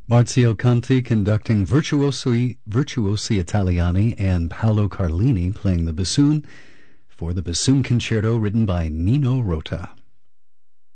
Marzio Conti conducting Virtuosi Italiani, and Paolo Carlini playing the bassoon for the Bassoon Concerto written by Nino Rota.